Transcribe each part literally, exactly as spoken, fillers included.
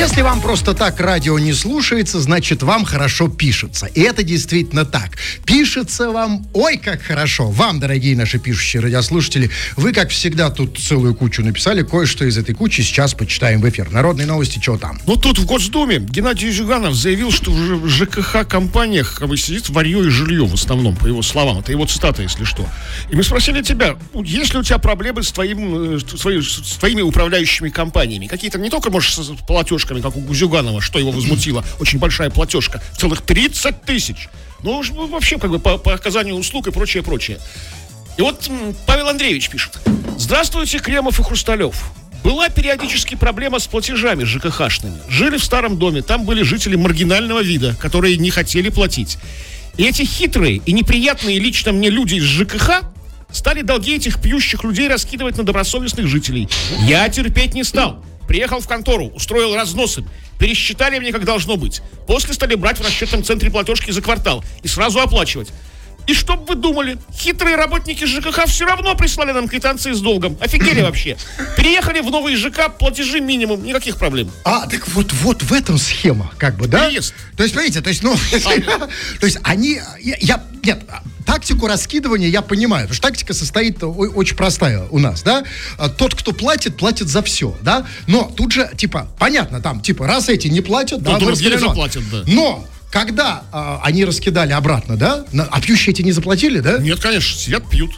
Если вам просто так радио не слушается, значит, вам хорошо пишется. И это действительно так. Пишется вам, ой, как хорошо. Вам, дорогие наши пишущие радиослушатели, вы, как всегда, тут целую кучу написали. Кое-что из этой кучи сейчас почитаем в эфир. Народные новости, что там? Ну, тут в Госдуме Геннадий Зюганов заявил, что в ЖКХ-компаниях как бы, сидит варьё и жилье в основном, по его словам. Это его цитата, если что. И мы спросили тебя, есть ли у тебя проблемы с, твоим, с, твои, с твоими управляющими компаниями? Какие-то не только, может, с платежками, как у Зюганова, что его возмутило. Очень большая платежка. Целых тридцать тысяч. Ну, вообще, как бы, по, по оказанию услуг и прочее, прочее. И вот Павел Андреевич пишет. Здравствуйте, Кремов и Хрусталев. Была периодически проблема с платежами ЖКХшными. Жили в старом доме, там были жители маргинального вида, которые не хотели платить. И эти хитрые и неприятные лично мне люди из ЖКХ стали долги этих пьющих людей раскидывать на добросовестных жителей. Я терпеть не стал. Приехал в контору, устроил разносы. Пересчитали мне, как должно быть. После стали брать в расчетном центре платежки за квартал и сразу оплачивать. И что бы вы думали, хитрые работники ЖКХ все равно прислали нам квитанции с долгом. Офигели вообще. Переехали в новый ЖК, платежи минимум, никаких проблем. А, так вот, вот в этом схема, как бы, да? Есть. То есть, смотрите, то есть, ну, а. то есть они, я, я, нет, тактику раскидывания я понимаю, потому что тактика состоит очень простая у нас, да? Тот, кто платит, платит за все, да? Но тут же, типа, понятно, там, типа, раз эти не платят, то да, другие заплатят, да. Но когда а, они раскидали обратно, да? А пьющие эти не заплатили, да? Нет, конечно, сидят, пьют.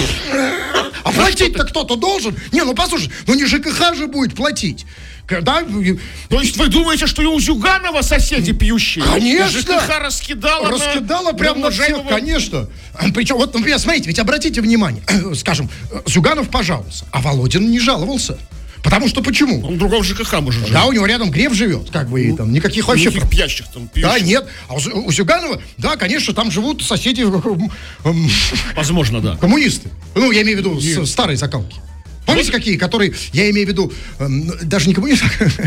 А платить-то кто-то должен? Не, ну послушай, ну не ЖКХ же будет платить. Да? То есть вы думаете, что и у Зюганова соседи пьющие? Конечно! ЖКХ раскидала Раскидала на... прямо на всех, конечно. Причем, вот, например, смотрите, ведь обратите внимание, скажем, Зюганов пожаловался, а Володин не жаловался. Потому что почему? Он в другом ЖКХ может жить. Да, у него рядом Греф живет, как бы, и там никаких вообще... Никаких пьящих там, пьющих. Да, нет. А у, у Зюганова, да, конечно, там живут соседи... Возможно, да. Коммунисты. Ну, я имею в виду с старой закалки. Помните, какие? Которые, я имею в виду, э, даже не коммунисты.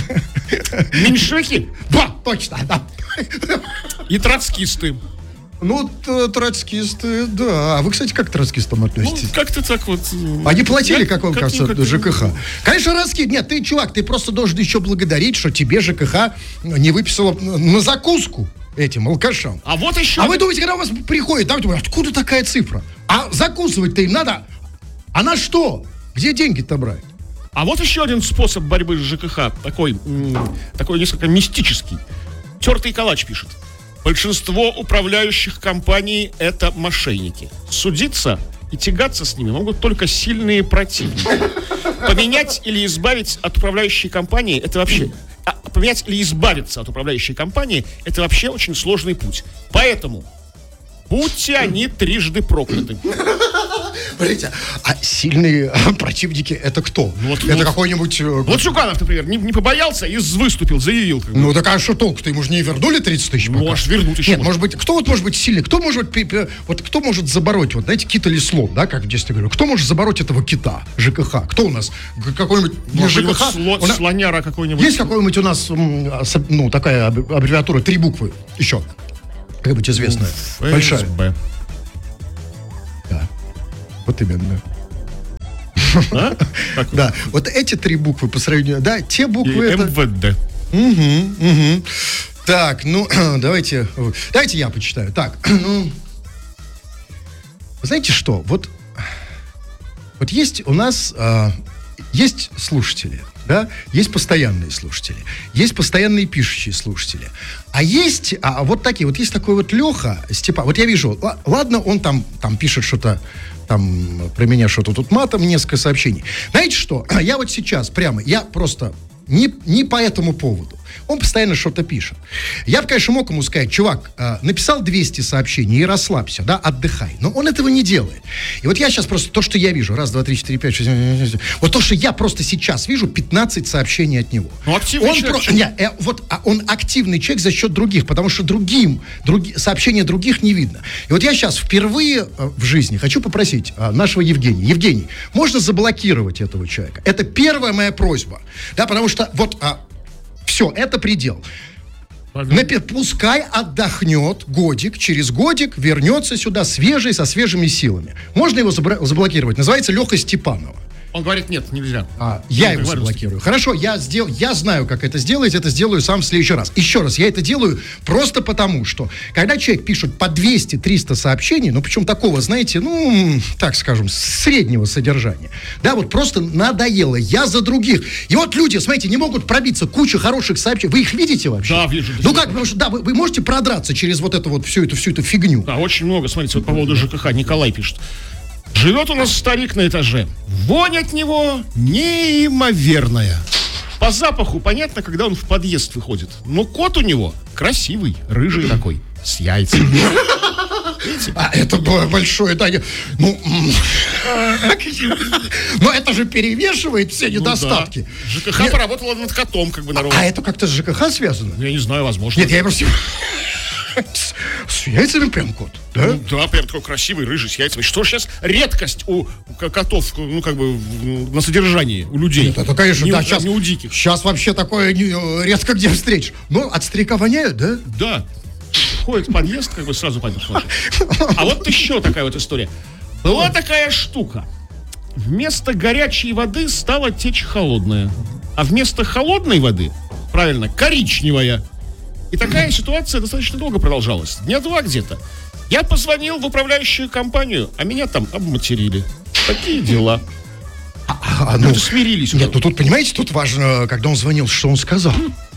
Меньшевики? Да, точно, да. И троцкисты. Ну, троцкисты, да. А вы, кстати, как к троцкистам относитесь? Ну, как-то так вот. Они платили, как вам как кажется, как ЖКХ? Конечно, раскид. Нет, ты, чувак, ты просто должен еще благодарить, что тебе ЖКХ не выписала на закуску этим алкашам. А вот еще... А вы думаете, когда у вас приходит, там, думаете, откуда такая цифра? А закусывать-то им надо? А на что? Где деньги-то брать? А вот еще один способ борьбы с ЖКХ, такой, м- такой несколько мистический. Тертый калач пишет. Большинство управляющих компаний – это мошенники. Судиться и тягаться с ними могут только сильные противники. Поменять или избавить от управляющей компании – это вообще... А, поменять или избавиться от управляющей компании – это вообще очень сложный путь. Поэтому будьте они трижды прокляты. Смотрите, а сильные противники это кто? Ну, вот, это вот, какой-нибудь... Вот Зюганов, например, не, не побоялся и выступил, заявил. Как бы. Ну так а что толку-то? Ему же не вернули тридцать тысяч пока? Может, вернуть еще. Нет, может быть, кто вот может быть сильный? Кто может, вот кто может забороть, вот знаете, кит или слон, да, как в детстве говорю? Кто может забороть этого кита, ЖКХ? Кто у нас? Какой-нибудь не ЖКХ? Сло, у нас, слоняра какой-нибудь. Есть какой-нибудь у нас, ну, такая аббревиатура, три буквы еще, как-нибудь известная, большая. Да, вот именно. А? Да, вот эти три буквы по сравнению, да, те буквы это... МВД. Угу, угу. Так, ну, давайте, давайте я почитаю. Так, ну, вы знаете что, вот, вот есть у нас, а, есть слушатели, да, есть постоянные слушатели, есть постоянные пишущие слушатели, а есть, а вот такие, вот есть такой вот Леха Степан, вот я вижу, ладно, он там, там пишет что-то, там про меня что-то тут матом, несколько сообщений. Знаете что, я вот сейчас прямо, я просто не, не по этому поводу. Он постоянно что-то пишет. Я бы, конечно, мог ему сказать, чувак, э, написал двести сообщений и расслабься, да, отдыхай. Но он этого не делает. И вот я сейчас просто, то, что я вижу, раз, два, три, четыре, пять, шесть, вот то, что я просто сейчас вижу, пятнадцать сообщений от него. Ну, активный он человек. Про, не, э, вот, а он активный человек за счет других, потому что другим, други, сообщения других не видно. И вот я сейчас впервые э, в жизни хочу попросить э, нашего Евгения. Евгений, можно заблокировать этого человека? Это первая моя просьба. Да, потому что вот... Э, все, это предел. Напи- пускай отдохнет годик, через годик вернется сюда свежий, со свежими силами. Можно его забра- заблокировать. Называется Леха Степанова. Он говорит, нет, нельзя. А, я Он его договорился. заблокирую. Хорошо, я, сдел... я знаю, как это сделать, это сделаю сам в следующий раз. Еще раз, я это делаю просто потому, что когда человек пишет по двести-триста сообщений, ну, причем такого, знаете, ну, так скажем, среднего содержания, да, вот просто надоело, я за других. И вот люди, смотрите, не могут пробиться, куча хороших сообщений. Вы их видите вообще? Да, вижу. Ну как, потому что, да, вы, вы можете продраться через вот эту вот всю эту, всю эту фигню. Да, очень много. Смотрите, вот по поводу ЖКХ Николай пишет. Живет у нас старик на этаже. Вонь от него неимоверная. По запаху понятно, когда он в подъезд выходит. Но кот у него красивый, рыжий такой, с яйцами. Видите? А это было большое, да, я- ну, м, но это же перевешивает все Ну недостатки. да. ЖКХ Нет, поработала над котом, как бы, на а ровно. это как-то с ЖКХ связано? Я не знаю, возможно. Нет, я просто... С, с яйцами прям кот, да? Ну да, прям такой красивый, рыжий, с яйцами. Что сейчас редкость у к- котов, ну, как бы, в- на содержании у людей. Нет, это, конечно, не, да, у- сейчас... не у диких. Сейчас вообще такое не- э, редко где встретишь. Но от старика воняют, да? Да. Входит в подъезд, как бы сразу пойдешь смотреть. А вот еще такая вот история. Была такая штука. Вместо горячей воды стала течь холодная. А вместо холодной воды, правильно, коричневая. И такая ситуация достаточно долго продолжалась. Дня два где-то. Я позвонил в управляющую компанию, а меня там обматерили. Такие дела. А, ну, Люди смирились уже. нет, ну тут, понимаете, тут важно, когда он звонил, что он сказал.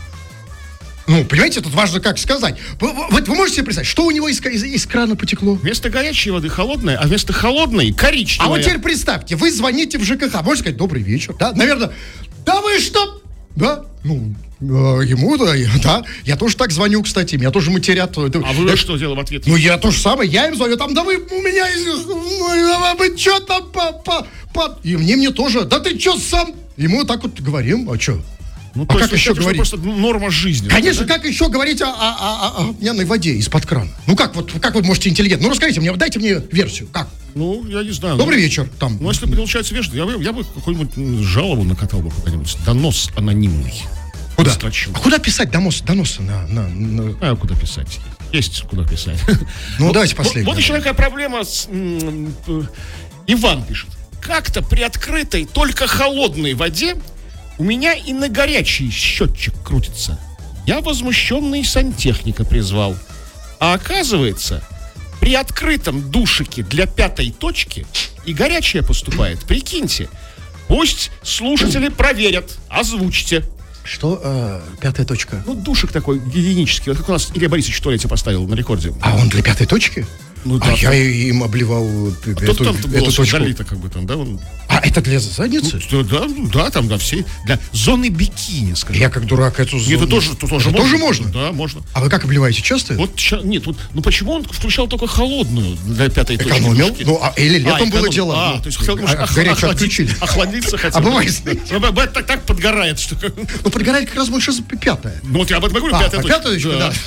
Ну, понимаете, тут важно, как сказать. Вы, вы- вот вы можете себе представить, что у него из, из- из крана потекло? Вместо горячей воды холодная, а вместо холодной коричневая. А вот теперь представьте, вы звоните в ЖКХ, можете сказать, добрый вечер, да, наверное, да вы что, да, ну, э, ему, да, я- да, я тоже так звоню, кстати, меня тоже матерят. э, А вы э, что делали в ответ? Ну, я то же самое, я им звоню, там, да вы у меня, из- ну, а вы что там, по, по, по, и мне, мне тоже, да ты что сам, ему так вот говорим, а что? Ну, а то как есть, еще это говорить? просто норма жизни. Конечно, да? как еще говорить о, о, о, о пьяной воде из-под крана? Ну как вот, как вы можете интеллигентно? Ну расскажите мне, дайте мне версию, как? Ну, я не знаю. Добрый ну, вечер, там. Ну, если бы получается вежливо, я бы, я бы какую-нибудь м, жалобу накатал бы куда-нибудь. Донос анонимный. Куда? Строчу. А куда писать донос, доносы на, на, на- А куда писать? Есть куда писать. Ну, Вот- давайте вот- последнее. Вот еще такая проблема с... м, э, Иван пишет. Как-то при открытой, только холодной воде у меня и на горячий счетчик крутится. Я возмущенный сантехника призвал. А оказывается, при открытом душике для пятой точки и горячее поступает. Прикиньте. Пусть слушатели проверят, озвучьте. Что, э, пятая точка? Ну, душик такой гигиенический. Вот как у нас Илья Борисович в туалете поставил на рекорде. А он для пятой точки? Ну, а да, я им обливал э, Тут эту, там эту было точку. залито, как бы там, да? Он, А это для задницы? ну, да, ну, да, там, да, все. Для зоны бикини, скажем. Я как дурак эту Нет, зону- это тоже, это тоже Это можно. тоже можно? Да, можно. А вы как обливаете, часто? Вот, ща- нет, вот, ну почему он включал только холодную для пятой точки? Экономил? душки? Ну, а, или летом А, было экономил. дело. А, ну, то есть хотел, может, а, ох- горячую охладить- отключили. охладиться хотел. А бывает. Ну, б- б- так, так подгорает, что... Ну, подгорает как раз больше за пятая. Ну, вот я об этом и говорю, А, пятая а точка. пятая точка, да.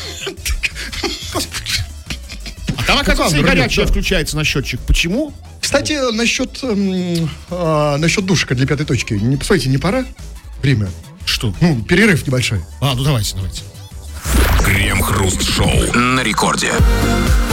А там, оказывается, и Александр, горячая да. включается на счетчик. Почему? Кстати, насчет, эм, а, насчет душика для пятой точки. Не, посмотрите, не пора? Время. Что? Ну, перерыв небольшой. А, ну давайте, давайте. Крем-хруст-шоу на рекорде.